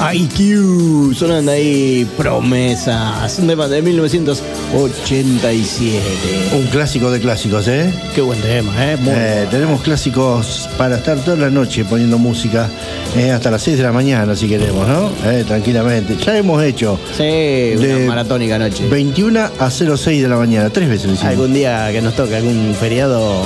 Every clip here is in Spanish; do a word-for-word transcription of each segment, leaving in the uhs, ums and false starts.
I Q, sonando ahí Promesas, un tema de mil novecientos ochenta y siete. Un clásico de clásicos, ¿eh? Qué buen tema, ¿eh? Muy eh bueno. Tenemos clásicos para estar toda la noche poniendo música, eh, hasta las seis de la mañana si queremos, ¿no? Eh, tranquilamente. Ya hemos hecho Sí, una de maratónica noche. veintiuna a cero seis de la mañana, tres veces lo hicimos. Algún día que nos toque algún feriado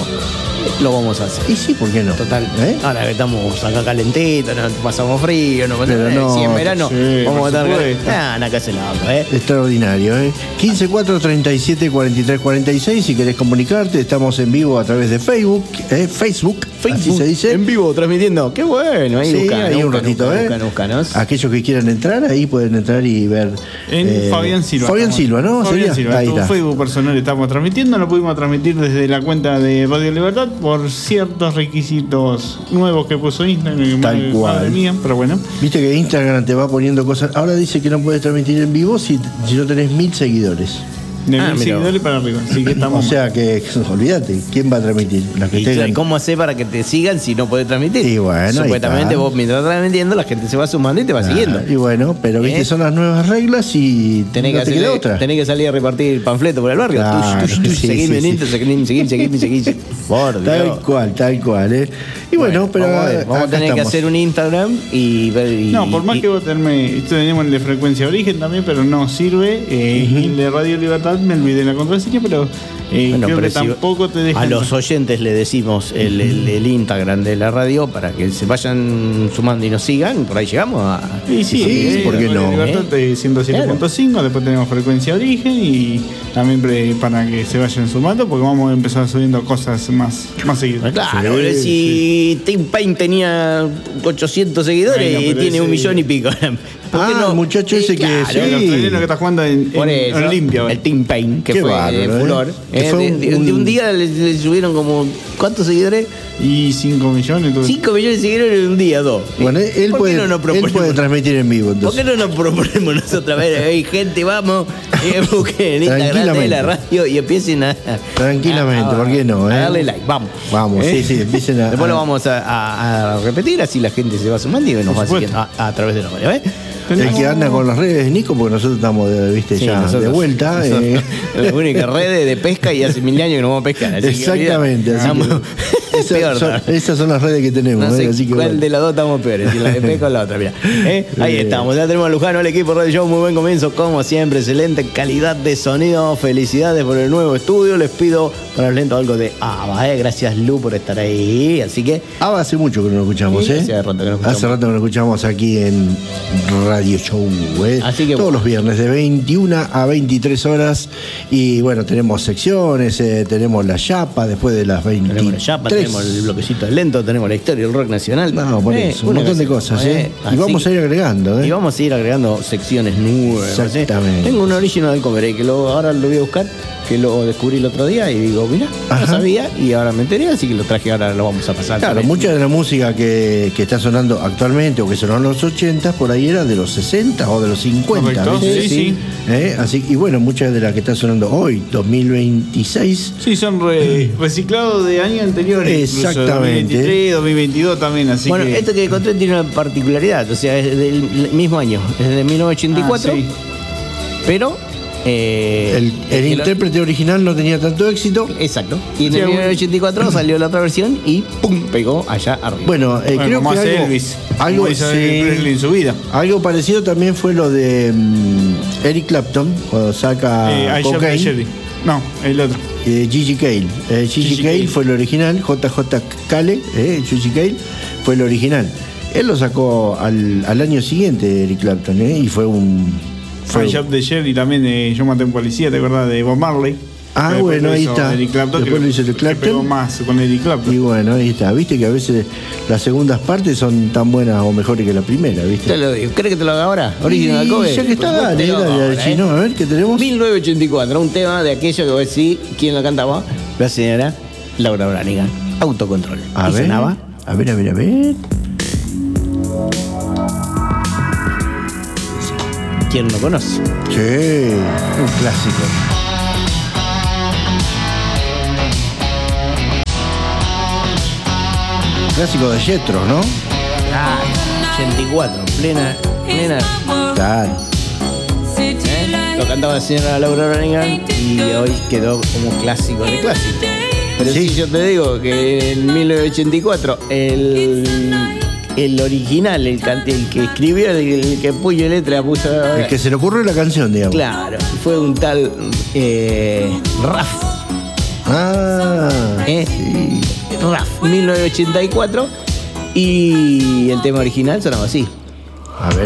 lo vamos a hacer. Y sí, ¿por qué no? Total, ¿Eh? ahora que estamos acá calentitos, no pasamos frío, no pasamos Pero no, si en verano sí, vamos a por estar supuesto. ah, no, que se loco, ¿eh? Extraordinario, ¿eh? quince cuatro treinta y siete cuarenta y tres cuarenta y seis, si querés comunicarte, estamos en vivo a través de Facebook, ¿eh? Facebook, así se dice. En vivo, transmitiendo. Qué bueno, ahí Sí, buscan, ahí un buscan, ratito, buscan, ¿eh? buscan, búscanos. Aquellos que quieran entrar, ahí pueden entrar y ver. En eh, Fabián Silva. Fabián estamos. Silva, ¿no? Fabián ¿Sería? Silva. Ahí En tu está. Facebook personal estamos transmitiendo. Lo pudimos transmitir desde la cuenta de Radio Libertad por ciertos requisitos nuevos que puso Instagram. Tal madre, cual. madre mía, pero bueno. Viste que Instagram te va poniendo cosas. Ahora dice que no puedes transmitir en vivo si, si no tenés mil seguidores. De Ah, mil mira seguidores para arriba. Así que O estamos. sea que, olvídate, ¿quién va a transmitir? Las que ¿Y tengan- cómo hacer para que te sigan si no podés transmitir? Y bueno, ahí supuestamente está. vos mientras estás transmitiendo la gente se va sumando y te va Ah, siguiendo. y bueno, pero viste, ¿Eh? son las nuevas reglas y Tenés, no que te queda hacerle- otra. tenés que salir a repartir panfleto por el barrio. Claro, Tush, tush, tush, sí, seguime sí, en Insta, seguime, seguime, seguime, seguime. Por Dios. Tal cual, tal cual, ¿eh? Y bueno, pero vamos a, ver, vamos a acá tener que estamos. hacer un Instagram y ver. y- No, por más y- que vos tenés, tenemos el de frecuencia origen también, pero no sirve. Eh, y el de Radio Libertad me olvidé la contraseña, pero eh, Bueno, creo pero que si tampoco te dejan. a los oyentes le decimos el, el, el Instagram de la radio para que se vayan sumando y nos sigan, por ahí llegamos a. Y sí, Sí, eh, ¿por qué Radio no? Libertad de ciento siete punto cinco, después tenemos frecuencia origen y también pre- para que se vayan sumando porque vamos a empezar subiendo cosas más, más seguidas. Claro, Sí, si Tim Payne tenía ochocientos seguidores Bueno, y pero tiene ese- un millón y pico. ¿Por qué Ah, no? el muchacho ese que- claro, sí. El australiano que está jugando en, Por en eso, Olimpia. el Tim Payne, que Qué fue bárbaro, de ¿eh? furor. Que eh, fue de, un- de- de un día le, le subieron como, ¿cuántos seguidores? Y cinco millones. Todo. cinco millones de seguidores en un día, dos. Bueno, él ¿Por puede, qué no nos él proponemos? puede transmitir en vivo, ¿Por entonces. qué no nos proponemos nosotros? A ver, hey, gente, vamos, eh, busquen en Instagram de Tranquilamente. la radio y empiecen a. Tranquilamente, ¿por qué no, A eh? darle like, vamos. Vamos, ¿Eh? sí, sí, empiecen a. Después lo a- vamos a, a- a repetir, así la gente se va sumando y nos va supuesto. siguiendo a, a través de la radio, ¿eh? El que anda con las redes de Nico, porque nosotros estamos, de, viste, Sí, ya nosotros- de vuelta. eh. La única red de pesca y hace mil años que no vamos a pescar. Así que, Exactamente, olvidá, así que- estamos- esas, peor, son, ¿no? esas son las redes que tenemos, No sé eh, así que cuál bueno. de las dos estamos peores, si la de pesca o la otra, mira. ¿Eh? Ahí Eh. estamos, ya tenemos a Lujano, el equipo Radio Show, muy buen comienzo, como siempre, excelente calidad de sonido, felicidades por el nuevo estudio, les pido para el lento algo de Ava, eh. Gracias Lu por estar ahí, así que Ah, hace mucho que no nos escuchamos, Sí, ¿eh? hace rato que no escuchamos. Hace rato que nos escuchamos aquí en Radio Show, ¿eh? Así que todos bueno. los viernes de veintiuna a veintitrés horas. Y bueno, tenemos secciones, eh, tenemos la chapa después de las veintitrés. tenemos la chapa, tenemos el bloquecito del lento, tenemos la historia del rock nacional. No, por Eh, eso, un una montón de cosa, cosas, ¿eh? Así Y vamos a ir agregando, ¿eh? Y vamos a ir agregando secciones nuevas. ¿eh? Exactamente. Tengo un original del cover eh, que lo, ahora lo voy a buscar, que lo descubrí el otro día y digo, mira, no Ajá. sabía y ahora me enteré, así que lo traje, ahora lo vamos a pasar. Claro, también. mucha de la música que, que está sonando actualmente o que sonó en los ochenta, por ahí era de los sesenta o de los cincuenta. Correcto, ¿viste? sí, sí. ¿Eh? Así, y bueno, muchas de las que están sonando hoy, dos mil veintiséis. Sí, son re- reciclados de años anteriores. incluso, Exactamente. dos mil veintitrés, dos mil veintidós también, así Bueno, que. esto que encontré tiene una particularidad, o sea, es del mismo año, es de mil novecientos ochenta y cuatro, Ah, sí. pero... eh, El, el que lo- intérprete original no tenía tanto éxito. Exacto. Y en Sí, el bueno. mil novecientos ochenta y cuatro salió la otra versión y ¡pum! Pegó allá arriba. Bueno, eh, Bueno, creo como que hace algo, Elvis. algo, Como hizo sí, Elvis Presley en su vida. algo parecido también fue lo de mm, Eric Clapton, cuando saca Eh, I Shot the Cocaine. Sheriff. No, el otro. Eh, Gigi Cale. Eh, Gigi, Gigi Cale Cale. fue el original, J J Cale, eh, Gigi Cale fue el original. Él lo sacó al, al año siguiente, Eric Clapton, eh, y fue un... Fue, I Shot the Sheriff y también de Yo maté a un policía, ¿te acuerdas? De Bob Marley. Ah, Después bueno, lo ahí hizo está. Eric Clapton, Después que- lo hizo Eric que Clapton. pegó más con Eric Clapton. y bueno, ahí está. Viste que a veces las segundas partes son tan buenas o mejores que la primera, ¿viste? Te lo digo. ¿Crees que te lo haga ahora? Y Original cover. ya que está, Pues, dale, te lo hago dale, ahora, chino, ¿eh? a ver, ¿qué tenemos? mil novecientos ochenta y cuatro, un tema de aquello que vos decís, ¿quién lo cantaba? La señora Laura Branigan. Autocontrol. A y ver, sonaba. a ver, a ver, a ver. ¿Quién no conoce? Sí, un clásico. Clásico de Jethro, ¿no? Ah, ochenta y cuatro, en plena, plena. Claro. ¿eh? Lo cantaba la señora Laura Branigan y hoy quedó como clásico de clásico. Pero sí, Sí. yo te digo que en mil novecientos ochenta y cuatro el, el original, el, cante- el que escribió, el, el que puso letra, puso. El que se le ocurrió la canción, digamos. Claro, fue un tal eh, Raf. Ah. ¿eh? Raf, mil novecientos ochenta y cuatro. Y el tema original sonaba así. A ver.